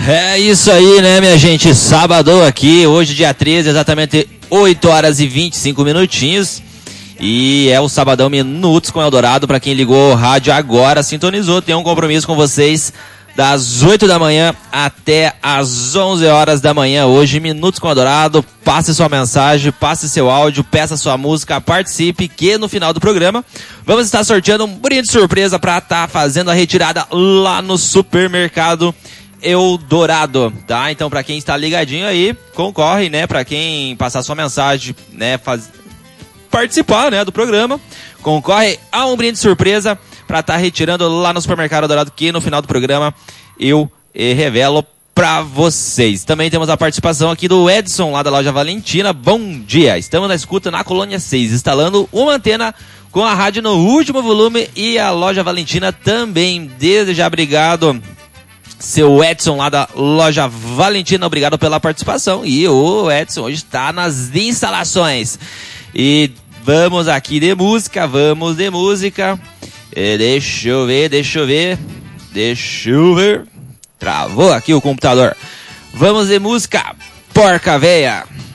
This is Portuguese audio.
É isso aí, né, minha gente? Sábado aqui, hoje dia 13, exatamente 8 horas e 25 minutinhos. E é o Sabadão Minutos com Eldorado. Pra quem ligou o rádio agora, sintonizou, tem um compromisso com vocês das 8 da manhã até as 11 horas da manhã. Hoje, Minutos com Eldorado. Passe sua mensagem, passe seu áudio, peça sua música, participe, que no final do programa vamos estar sorteando um brinde surpresa pra estar fazendo a retirada lá no supermercado Eldorado, tá? Então, pra quem está ligadinho aí, concorre, né? Pra quem passar sua mensagem, né? Participar, né? Do programa, concorre a um brinde surpresa pra estar retirando lá no supermercado Eldorado, que no final do programa eu revelo pra vocês. Também temos a participação aqui do Edson, lá da loja Valentina. Bom dia, estamos na escuta na Colônia 6, instalando uma antena com a rádio no último volume e a loja Valentina também. Desde já, obrigado, seu Edson, lá da loja Valentina, obrigado pela participação. E o Edson hoje está nas instalações. E vamos aqui de música, deixa eu ver. Travou aqui o computador. Vamos de música, porca véia.